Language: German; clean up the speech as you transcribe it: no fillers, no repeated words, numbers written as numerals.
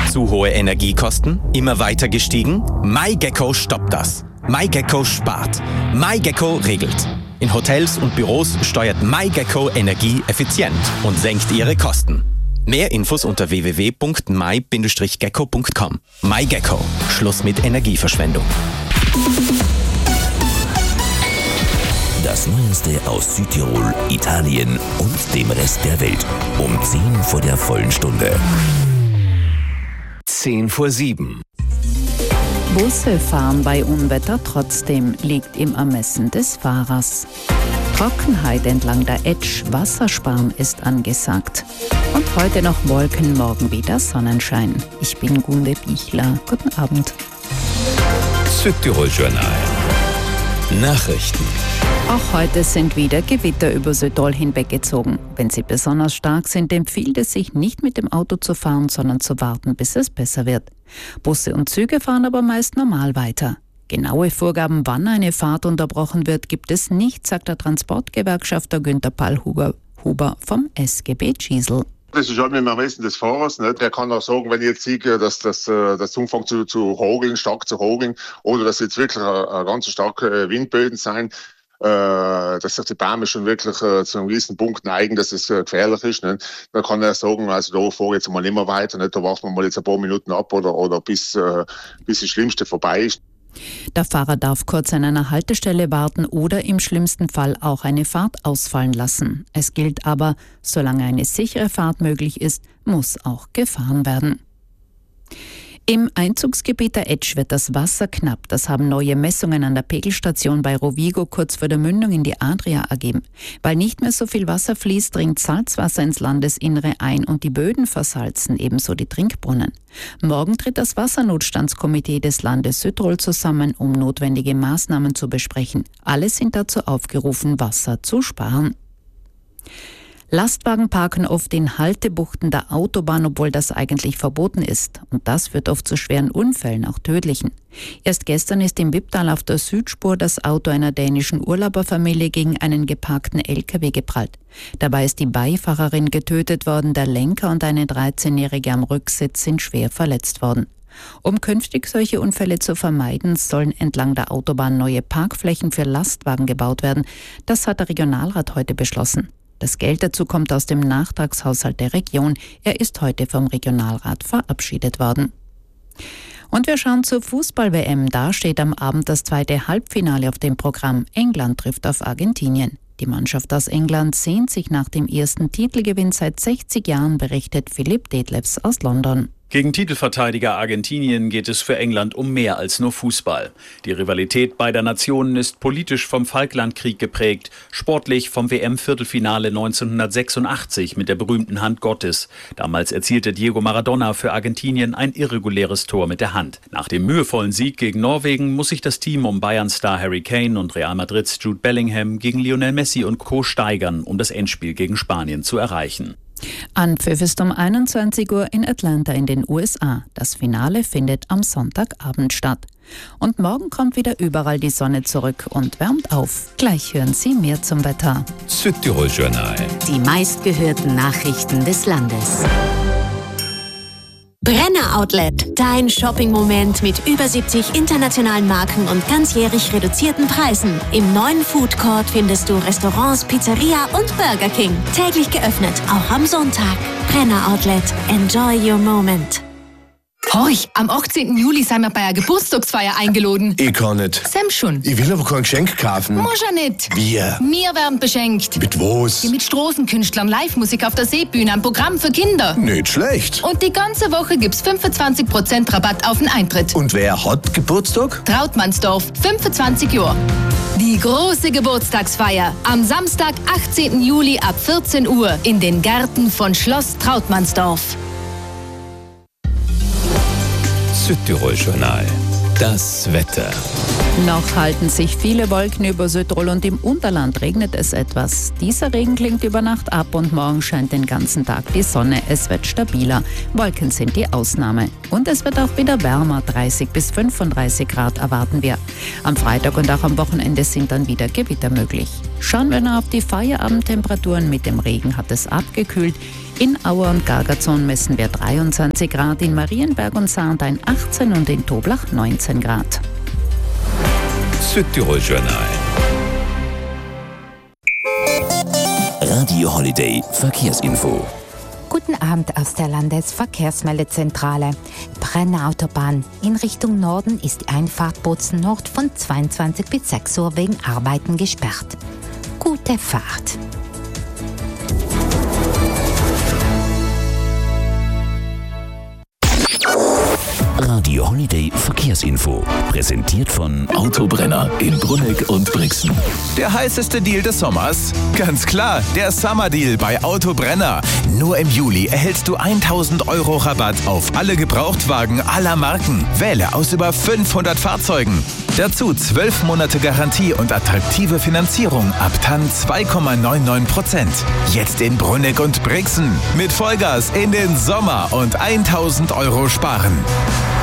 Zu hohe Energiekosten? Immer weiter gestiegen? MyGecko stoppt das. MyGecko spart. MyGecko regelt. In Hotels und Büros steuert MyGecko Energie effizient und senkt ihre Kosten. Mehr Infos unter www.my-gecko.com. MyGecko. Schluss mit Energieverschwendung. Das Neueste aus Südtirol, Italien und dem Rest der Welt. Um 10 vor der vollen Stunde. 6:50. Busse fahren bei Unwetter trotzdem, liegt im Ermessen des Fahrers. Trockenheit entlang der Etsch, Wassersparen ist angesagt. Und heute noch Wolken, morgen wieder Sonnenschein. Ich bin Gunde Bichler. Guten Abend. Südtirol Journal. Nachrichten. Auch heute sind wieder Gewitter über Südtirol hinweggezogen. Wenn sie besonders stark sind, empfiehlt es sich nicht mit dem Auto zu fahren, sondern zu warten, bis es besser wird. Busse und Züge fahren aber meist normal weiter. Genaue Vorgaben, wann eine Fahrt unterbrochen wird, gibt es nicht, sagt der Transportgewerkschafter Günther Pallhuber vom SGB Giesel. Das ist halt mit dem Ermessen des Fahrers. Ne? Der kann auch sagen, wenn ich jetzt sehe, dass das anfängt zu hageln, stark zu hageln, oder dass jetzt wirklich ganz starke Windböen sein, dass sich die Bäume schon wirklich zu einem gewissen Punkt neigen, dass es gefährlich ist. Ne? Dann kann er sagen, also da fahre ich jetzt mal nicht mehr weiter, ne? Da warten wir mal jetzt ein paar Minuten ab oder bis das Schlimmste vorbei ist. Der Fahrer darf kurz an einer Haltestelle warten oder im schlimmsten Fall auch eine Fahrt ausfallen lassen. Es gilt aber, solange eine sichere Fahrt möglich ist, muss auch gefahren werden. Im Einzugsgebiet der Etsch wird das Wasser knapp. Das haben neue Messungen an der Pegelstation bei Rovigo kurz vor der Mündung in die Adria ergeben. Weil nicht mehr so viel Wasser fließt, dringt Salzwasser ins Landesinnere ein und die Böden versalzen, ebenso die Trinkbrunnen. Morgen tritt das Wassernotstandskomitee des Landes Südtirol zusammen, um notwendige Maßnahmen zu besprechen. Alle sind dazu aufgerufen, Wasser zu sparen. Lastwagen parken oft in Haltebuchten der Autobahn, obwohl das eigentlich verboten ist. Und das führt oft zu schweren Unfällen, auch tödlichen. Erst gestern ist im Wipptal auf der Südspur das Auto einer dänischen Urlauberfamilie gegen einen geparkten LKW geprallt. Dabei ist die Beifahrerin getötet worden, der Lenker und eine 13-Jährige am Rücksitz sind schwer verletzt worden. Um künftig solche Unfälle zu vermeiden, sollen entlang der Autobahn neue Parkflächen für Lastwagen gebaut werden. Das hat der Regionalrat heute beschlossen. Das Geld dazu kommt aus dem Nachtragshaushalt der Region. Er ist heute vom Regionalrat verabschiedet worden. Und wir schauen zur Fußball-WM. Da steht am Abend das zweite Halbfinale auf dem Programm. England trifft auf Argentinien. Die Mannschaft aus England sehnt sich nach dem ersten Titelgewinn seit 60 Jahren, berichtet Philipp Detlefs aus London. Gegen Titelverteidiger Argentinien geht es für England um mehr als nur Fußball. Die Rivalität beider Nationen ist politisch vom Falklandkrieg geprägt, sportlich vom WM-Viertelfinale 1986 mit der berühmten Hand Gottes. Damals erzielte Diego Maradona für Argentinien ein irreguläres Tor mit der Hand. Nach dem mühevollen Sieg gegen Norwegen muss sich das Team um Bayern-Star Harry Kane und Real Madrids Jude Bellingham gegen Lionel Messi und Co. steigern, um das Endspiel gegen Spanien zu erreichen. Anpfiff ist um 21 Uhr in Atlanta in den USA. Das Finale findet am Sonntagabend statt. Und morgen kommt wieder überall die Sonne zurück und wärmt auf. Gleich hören Sie mehr zum Wetter. Südtirol Journal. Die meistgehörten Nachrichten des Landes. Brenner Outlet, dein Shopping-Moment mit über 70 internationalen Marken und ganzjährig reduzierten Preisen. Im neuen Food Court findest du Restaurants, Pizzeria und Burger King. Täglich geöffnet, auch am Sonntag. Brenner Outlet, enjoy your moment. Horch, am 18. Juli sind wir bei einer Geburtstagsfeier eingeladen. Ich kann nicht. Sam schon. Ich will aber kein Geschenk kaufen. Muss ja nicht. Wir? Wir werden beschenkt. Mit was? Mit Straßenkünstlern, Live-Musik auf der Seebühne, ein Programm für Kinder. Nicht schlecht. Und die ganze Woche gibt's 25% Rabatt auf den Eintritt. Und wer hat Geburtstag? Trautmannsdorf, 25 Jahre. Die große Geburtstagsfeier am Samstag, 18. Juli ab 14 Uhr in den Gärten von Schloss Trautmannsdorf. Südtirol Journal. Das Wetter. Noch halten sich viele Wolken über Südtirol und im Unterland regnet es etwas. Dieser Regen klingt über Nacht ab und morgen scheint den ganzen Tag die Sonne. Es wird stabiler. Wolken sind die Ausnahme. Und es wird auch wieder wärmer. 30 bis 35 Grad erwarten wir. Am Freitag und auch am Wochenende sind dann wieder Gewitter möglich. Schauen wir noch auf die Feierabendtemperaturen. Mit dem Regen hat es abgekühlt. In Auer und Gargazon messen wir 23 Grad, in Marienberg und Sarntein 18 und in Toblach 19 Grad. Südtirol Journal. Radio Holiday Verkehrsinfo. Guten Abend aus der Landesverkehrsmeldezentrale. Brenner Autobahn. In Richtung Norden ist die Einfahrt Bozen Nord von 22 bis 6 Uhr wegen Arbeiten gesperrt. Gute Fahrt. Radio Holiday Verkehrsinfo. Präsentiert von Autobrenner in Brunegg und Brixen. Der heißeste Deal des Sommers? Ganz klar, der Summer Deal bei Autobrenner. Nur im Juli erhältst du 1.000 € Rabatt auf alle Gebrauchtwagen aller Marken. Wähle aus über 500 Fahrzeugen. Dazu 12 Monate Garantie und attraktive Finanzierung ab TAN 2,99%. Jetzt in Brunegg und Brixen. Mit Vollgas in den Sommer und 1.000 € sparen.